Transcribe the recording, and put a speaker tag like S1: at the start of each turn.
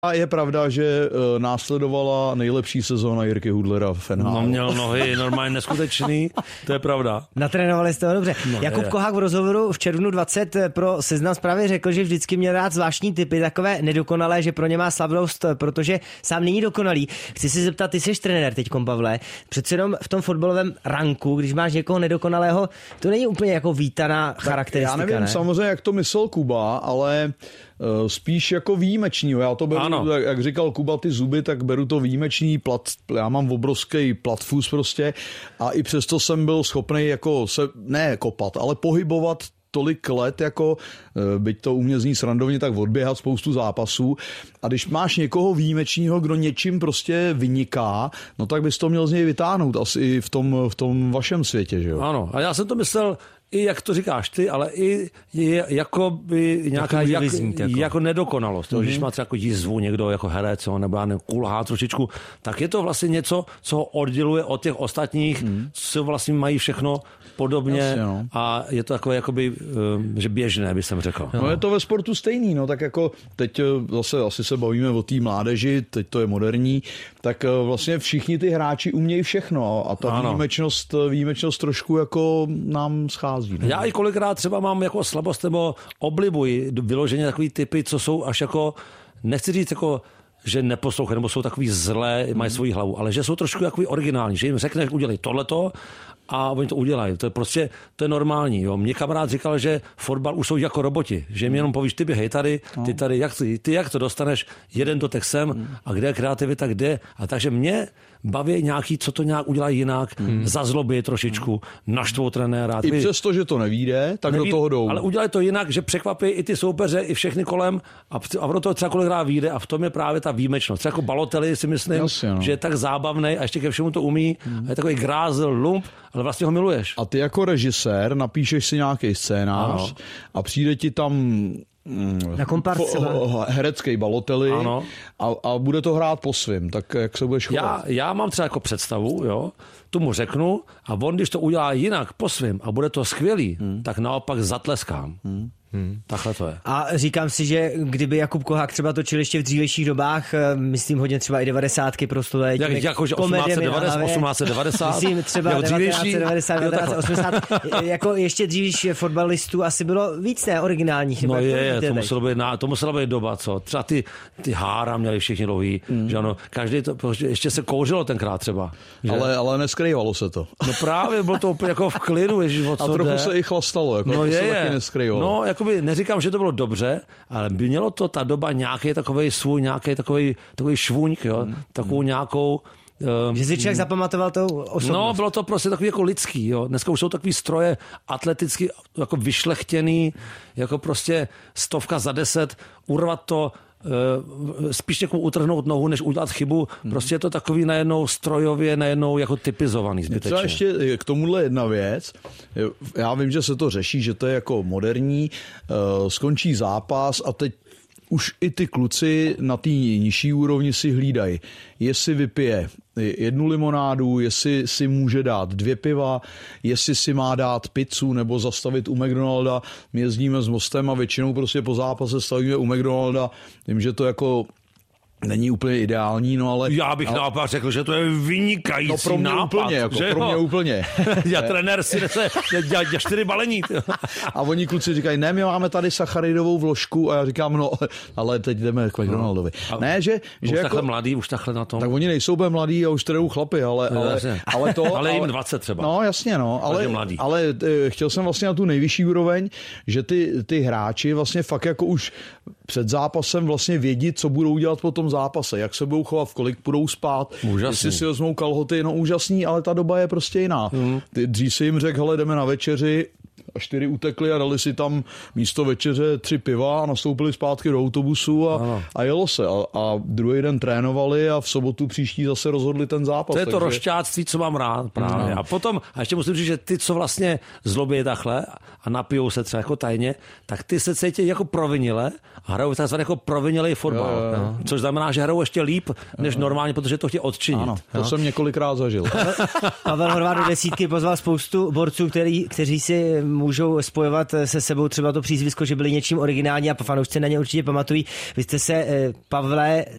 S1: A je pravda, že následovala nejlepší sezóna Jirky Hudlera v NHL.
S2: No, měl nohy normálně neskutečný, to je pravda.
S3: Natrénovali jste ho dobře. No, Jakub Kohák v rozhovoru v červnu 20 pro Seznam Zprávy řekl, že vždycky měl rád zvláštní typy, takové nedokonalé, že pro ně má slavnost, protože sám není dokonalý. Chci si zeptat, ty jsi trenér teďkom, Pavle, přece jenom v tom fotbalovém ranku, když máš někoho nedokonalého, to není úplně jako vítaná charakteristika.
S1: Já nevím,
S3: ne?
S1: samozřejmě, jak to myslel Kuba, ale spíš jako výjimečního. Já to beru, jak říkal Kuba, ty zuby, tak beru to výjimečný já mám obrovský platfus prostě a i přesto jsem byl schopný jako se, ne kopat, ale pohybovat tolik let, jako byť to u mě zní srandovně, tak odběhat spoustu zápasů. A když máš někoho výjimečného, kdo něčím prostě vyniká, no tak bys to měl z něj vytáhnout asi v tom vašem světě, že jo?
S2: Ano, a já jsem to myslel i jak to říkáš ty, ale i jako by nějaká jako nedokonalost. Když má třeba jako jízvu někdo jako herec, nebo já nevím, kulhá trošičku, tak je to vlastně něco, co ho odděluje od těch ostatních, co vlastně mají všechno podobně.
S1: Jasně, no.
S2: A je to takové jakoby, že běžné, bych jsem řekl.
S1: No je to ve sportu stejný, no tak jako teď zase asi se bavíme o té mládeži, teď to je moderní, tak vlastně všichni ty hráči umějí všechno a ta výjimečnost trošku jako nám schází. No.
S2: Já i kolikrát třeba mám jako slabost nebo oblibuji vyloženě takový typy, co jsou až jako, nechci říct jako, že neposlouchají, nebo jsou takový zlé, mají svoji hlavu, ale že jsou trošku takový originální, že jim řekneš, udělej tohleto a oni to udělají. To je prostě, to je normální. Jo. Mě kamarád říkal, že fotbal už jsou jako roboti, že jim jenom povíš, ty běhej tady, ty tady, jak to dostaneš, jeden dotek sem a kde je kreativita, kde. A takže mě baví nějaký, co to nějak udělají jinak, zazlobí trošičku, naštvou trenéra.
S1: I přesto, že to nevíde, tak do toho jdou.
S2: Ale udělají to jinak, že překvapí i ty soupeře, i všechny kolem a pro to třeba kolikrát vyjde a v tom je právě ta výjimečnost. Třeba jako Balotelli si myslím, že je tak zábavný a ještě ke všemu to umí a je takový grázel, lump, ale vlastně ho miluješ.
S1: A ty jako režisér napíšeš si nějaký scénář a přijde ti tam
S3: na komparce,
S1: herecký Balotelli a bude to hrát po svým, tak jak se budeš chovat?
S2: Já mám třeba jako představu, jo, tomu řeknu a on, když to udělá jinak po svým a bude to skvělý, tak naopak zatleskám. Takhle to je.
S3: A říkám si, že kdyby Jakub Kohák třeba točil ještě v dřívějších dobách, myslím hodně třeba i 90ky prostě
S2: jakože 1890,
S3: myslím třeba 1990, 1980, jako ještě dřívější fotbalistů asi bylo víc originálních.
S2: No to musela být doba, co? Třeba ty hára měli všichni dlouhý, že ano, každý to, ještě se kouřilo tenkrát třeba.
S1: Ale neskrývalo se to.
S2: No právě, bylo to úplně jako v klidu, ježiš,
S1: a trochu se i chlastalo, jako to se taky neskrývalo.
S2: No, jakoby neříkám, že to bylo dobře, ale mělo to ta doba nějaký takovej svůj, nějaký takový švůňk, jo, takovou nějakou...
S3: Že si člověk zapamatoval tou osobnost.
S2: No, bylo to prostě takový jako lidský, jo. Dneska už jsou takový stroje atleticky jako vyšlechtěný, jako prostě 100 za 10, urvat to, spíš někomu utrhnout nohu, než udělat chybu. Prostě je to takový najednou strojově, najednou jako typizovaný zbytečně.
S1: Třeba ještě k tomuhle jedna věc. Já vím, že se to řeší, že to je jako moderní. Skončí zápas a teď už i ty kluci na té nižší úrovni si hlídají, jestli vypije 1 limonádu, jestli si může dát 2 piva, jestli si má dát pizzu nebo zastavit u McDonalda. My jezdíme s Mostem a většinou prostě po zápase stavíme u McDonalda. Vím, že to jako není úplně ideální, no ale...
S2: Já bych naopak řekl, že to je vynikající
S1: pro mě
S2: nápad.
S1: Úplně, jako, pro mě úplně.
S2: Já trenér si nese 4 balení.
S1: A oni kluci říkají, ne, my máme tady sacharidovou vložku a já říkám, no, ale teď jdeme k McDonaldovi. Ne, že
S2: už
S1: jako,
S2: takhle mladý, už takhle na tom.
S1: Tak oni nejsou úplně mladí a už trénují chlapy, ale to...
S2: ale jim 20 třeba.
S1: No, jasně, no, ale chtěl jsem vlastně na tu nejvyšší úroveň, že ty hráči vlastně fakt jako už před zápasem vlastně vědí, co budou dělat po tom zápase, jak se budou chovat, kolik budou spát, jestli si vezmou kalhoty, no úžasný, ale ta doba je prostě jiná. Dřív si jim řekl, hele, jdeme na večeři, a 4 utekli a dali si tam místo večeře 3 piva a nastoupili zpátky do autobusu a jelo se. A druhý den trénovali a v sobotu příští zase rozhodli ten zápas.
S2: To je to rošťáctví, co mám rád právě. A potom, a ještě musím říct, že ty, co vlastně zlobí takhle a napijou se třeba jako tajně, tak ty se cítí jako provinile a hrajou takzvaný jako provinilej fotbal. Což znamená, že hrajou ještě líp než normálně, protože to chtějí odčinit.
S1: Ano, to jsem několikrát zažil.
S3: Pavel Horváth do desítky pozval spoustu borců, kteří si můžou spojovat se sebou třeba to přízvisko, že byli něčím originální a fanoušci na ně určitě pamatují. Vy jste se, Pavle,